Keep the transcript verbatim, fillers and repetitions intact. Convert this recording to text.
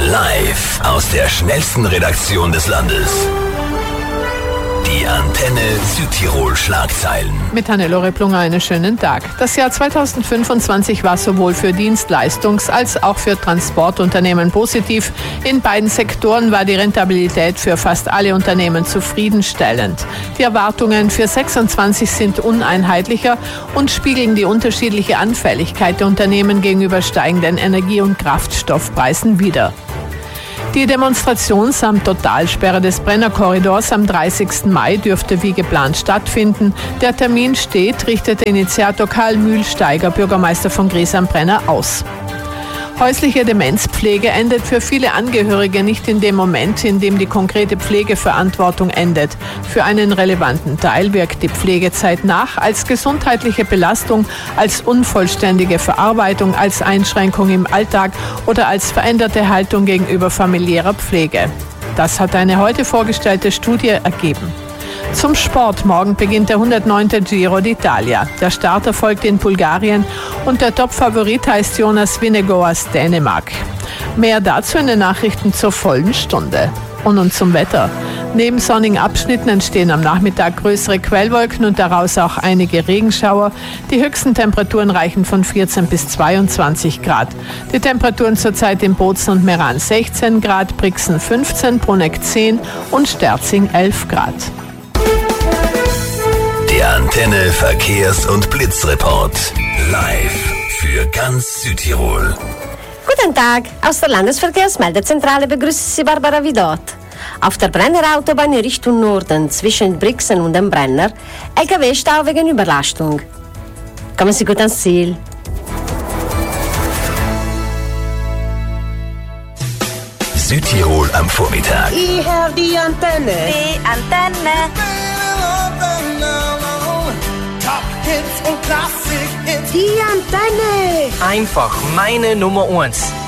Live aus der schnellsten Redaktion des Landes. Die Antenne Südtirol Schlagzeilen. Mit Hannelore Plunger einen schönen Tag. Das Jahr zweitausendfünfundzwanzig war sowohl für Dienstleistungs- als auch für Transportunternehmen positiv. In beiden Sektoren war die Rentabilität für fast alle Unternehmen zufriedenstellend. Die Erwartungen für sechsundzwanzig sind uneinheitlicher und spiegeln die unterschiedliche Anfälligkeit der Unternehmen gegenüber steigenden Energie- und Kraftstoffpreisen wider. Die Demonstration samt Totalsperre des Brennerkorridors am dreißigsten Mai dürfte wie geplant stattfinden. Der Termin steht, richtete Initiator Karl Mühlsteiger, Bürgermeister von Gries am Brenner, aus. Häusliche Demenzpflege endet für viele Angehörige nicht in dem Moment, in dem die konkrete Pflegeverantwortung endet. Für einen relevanten Teil wirkt die Pflegezeit nach als gesundheitliche Belastung, als unvollständige Verarbeitung, als Einschränkung im Alltag oder als veränderte Haltung gegenüber familiärer Pflege. Das hat eine heute vorgestellte Studie ergeben. Zum Sport. Morgen beginnt der hundertneunte Giro d'Italia. Der Start erfolgt in Bulgarien und der Top-Favorit heißt Jonas Vingegaard aus Dänemark. Mehr dazu in den Nachrichten zur vollen Stunde. Und nun zum Wetter. Neben sonnigen Abschnitten entstehen am Nachmittag größere Quellwolken und daraus auch einige Regenschauer. Die höchsten Temperaturen reichen von vierzehn bis zweiundzwanzig Grad. Die Temperaturen zurzeit in Bozen und Meran sechzehn Grad, Brixen fünfzehn, Bruneck zehn und Sterzing elf Grad. Der Antenne Verkehrs- und Blitzreport. Live für ganz Südtirol. Guten Tag, aus der Landesverkehrsmeldezentrale begrüßt Sie Barbara Vidot. Auf der Brenner-Autobahn in Richtung Norden zwischen Brixen und dem Brenner L K W-Stau wegen Überlastung. Kommen Sie gut ans Ziel. Südtirol am Vormittag. Ich hör die Antenne. Die Antenne. Top Hits und Klassik Hits. Die Antenne. Einfach meine Nummer eins.